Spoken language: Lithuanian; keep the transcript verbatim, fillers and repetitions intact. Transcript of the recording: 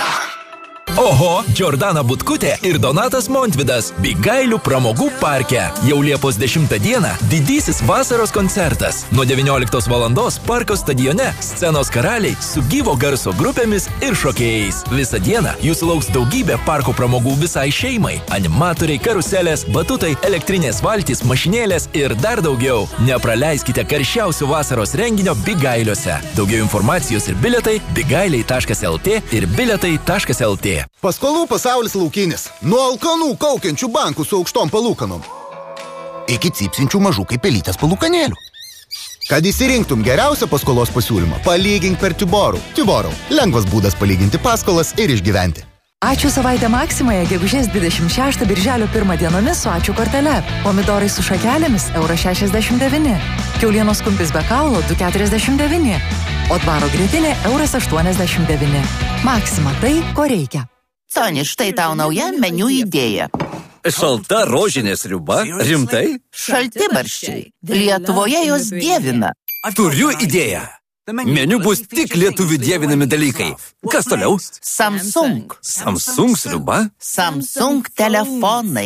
Oho, Džordana Butkutė ir Donatas Montvidas Bigailių pramogų parke. Jau Liepos dešimtą dieną didysis vasaros koncertas. Nuo devynioliktos valandos parko stadione scenos karaliai su gyvo garso grupėmis ir šokėjais. Visą dieną jūsų lauks daugybė parko pramogų visai šeimai. Animatoriai, karuselės, batutai, elektrinės valtys, mašinėlės ir dar daugiau. Nepraleiskite karščiausių vasaros renginio Bigailiuose. Daugiau informacijos ir bilietai bigailiai taškas lt ir bilietai taškas lt. Paskolų pasaulis laukinis. Nuo alkanų kaukiančių bankų su aukštom palūkanom iki cypsinčių mažų kaip pelytės palūkanėlių. Kad įsirinktum geriausią paskolos pasiūlymą, palygink per Tiborų. Tiborų. Lengvas būdas palyginti paskolas ir išgyventi. Ačiū savaitę Maksimoje, gegužės dvidešimt šeštą birželio pirmą dienomis su ačiū kortele. Pomidorai su šakelėmis – euras šešiasdešimt devyni. Kiaulienos kumpis be kaulo – du keturiasdešimt devyni. O dvaro grietinė – euras aštuoniasdešimt devyni. Maksima – tai, ko reikia. Soni, štai tau nauja meniu idėja. Šalta rožinė sriuba? Rimtai? Šaltibarščiai. Lietuvoje jos dievina. Turiu idėją. Meniu bus tik lietuvių dievinami dalykai. Kas toliau? Samsung. Samsung sriuba? Samsung telefonai.